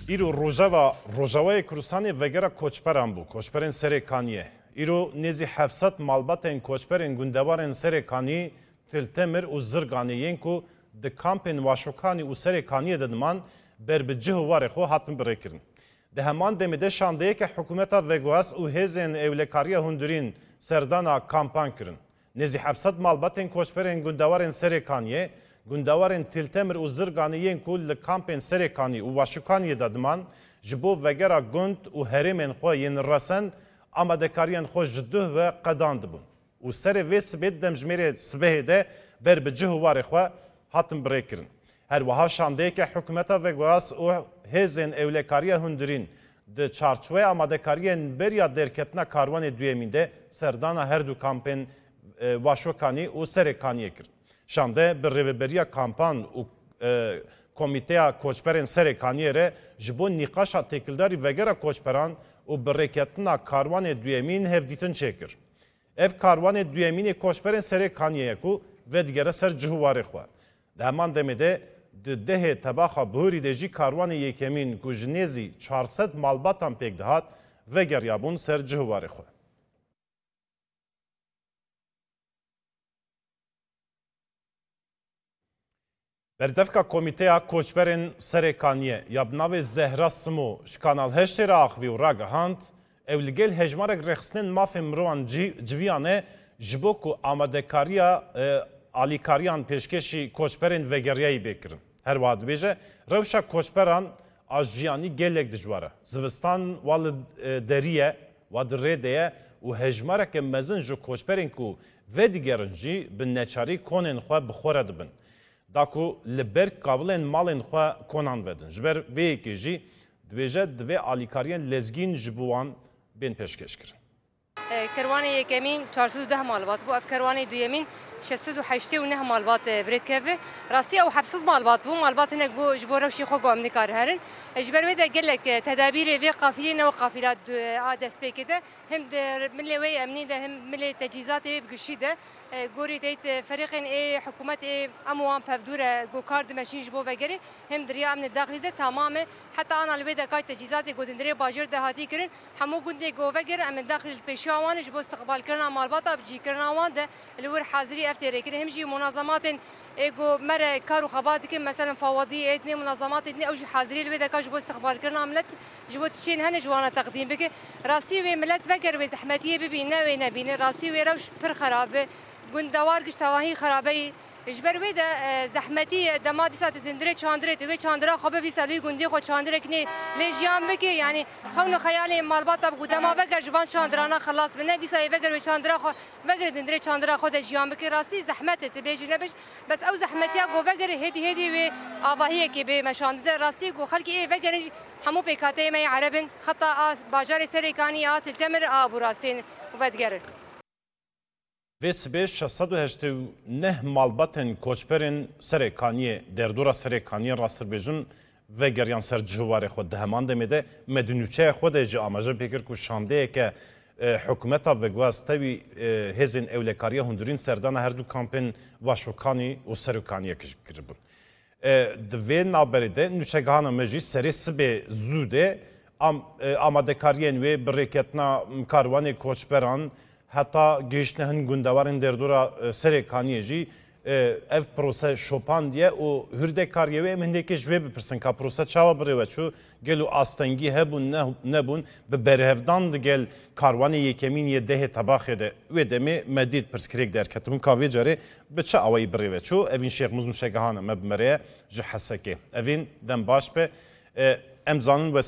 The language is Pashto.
ایرو روژاوای کروسانی وگرا کوچپران بو کوچپرین سرکانیه ایرو نزی 700 مالباتن کوچپرین گوندوارن سرکانی تلتمر و زرگانیین کو د کامپن واشوکانی و سرکانیه ددمان بر بجه واره خو هاتم برکرن ده همان دمده شانده که حکومتا وگواس و هزین اولکاریا هندورین سردانا کامپان کرن نزی 700 مالباتن کوچپرین گوندوارن سرکانیه گوندوارن تلتمر و زرگانیین کو لکامپن سرکانی و واشوکانی ددمان جبو وگرا گوند و هرمن خو ین رسند آمادکاریان خو جدوه و قداند بون و سر ویس بید دمجمیر سبه ده بر بجه واره خو هاتم برکرن هر وها شانده که حکومتا وگواس و هزین اولکاریا هندورین د چارچوه آمادکاریان بریا درکتنا کاروان دویمینده سردانا هر دو کامپن واشوکانی و سرکانیه کرد شانده بر ریوبریا کامپان و کمیته کوچپرین سرکانیه ره جبو نیقاشا تکلداری وگرا کوچپران و برکتنا کاروان دویمین هفدیتن چکر اف کاروان دویمین کوچپرین سرکانیه کو و دیگره سر جهواره خواه ده همان دمیده ده تباخا بهوری دجی کاروان یکمین گوجنیزی 400 مالباتان پیک دهات و گریابون سر جهواره خواه بردفکا کمیته کوچپرین سرکانیه یا بناوی زهرا سمو شکانال هشتی را آخوی و را گهاند اولگل هجمارک رخصنین مافی مروان جویانه جبو کو آمادکاریا آلیکاریان پیشکشی کوچپرین وگریایی بکرن هر واد بیجه روشا کوچپران از جیانی گلک دجواره زوستان وال دریه واد ریده و هجمارک مزن جو کوچپرین کو و دیگرن جی به نچاری کنن خواه بخوره دبن داکو لبر قابلن مالن خو کنان ودن جبر وی کی دویجه دوی آلیکاریان لزگین جبوان بین پیشکش کرد کروان یکمین 410 مالبات بو اف کروان دویمین 689 مالبات برید که راستی او 700 مالبات بو مالبات هنگ بو جبور روشی خو گام نکار هرن جبر وی ده گلک تدابیر وی قافلی نو قافلات دست پیکده هم ملی وی امنی ده هم ملی تجهیزات وی بگشی ده گوری دیت فريق ای حکومت ای اموان پفدور گو کارد ماشین جبو وگری هم دریا امن داخلی ده تمامه حتی آن الوی ده کای تجهیزات گودندری باجر ده هاتی کرن همو گوندی گو وگر امن داخل پیشاوان جبو استقبال کرنا مالبات بجی کرنا وان ده الور حاضری افتری کرن هم جی منظمات ایگو مر کارو خبات که مثلا فوادی ایتنی منظمات ایتنی اوج حاضری الوی ده کاج بو استقبال کرنا ملت جبو تشین هن جوانا تقدیم بک راسی و ملت وگر و زحمتیه ببینه و نبینه راسی و روش پر خرابه گوندوار گشت تواهی خرابه اجبر ویده زحمتی دمادی ساعت دندره چاندره توی چاندره خوابه وی سالوی گوندی خود چاندره کنی لیجیان بکی یعنی خون خیالی مالبات اب گودما وگر جوان چاندرانا خلاص بنه دی سای وگر و چاندره خو وگر دندره چاندره خود جیان بکی راسی زحمت تبیجی نبش بس او زحمتیا گو وگر هدی و آواهی کی به مشانده راسی گو خلکی وگر همو پیکاته می عربن خطا باجار سرکانی تلتمر ابو راسین ودگر ویس به 689 مالباتن کوچپرین سرکانیه دردورا سرکانیه راستر بیجن و گریان سر جواره خود ده همان دمیده مدنوچه خود جی آماجه بکر که شانده که حکومتا وگواز تاوی هزین اولکاریا هندورین سردان هر دو کامپین واشوکانی و سرکانیه کشکر بون دوی نابریده نوچگهانا مجی سری سبه زوده آمادکاریین و بریکتنا کاروان کوچپران حتی گیشنه هن گوندوارن دردورا سرکانیه جی اف پروسه شوپاندیه و هرده کاریه و امهنده جوه بپرسن که پروسه چاوا بره و چو گلو آستنگی هبون نبون به برهفدان ده گل کاروان یکمین یه ده تباخه ده و دمی مدید پرسکریک در کتبون کاوی جاره به چه آوایی بره و چو اوین شیخ مزون شگهانه مبمره جه حسکه اوین دم باش به امزانن و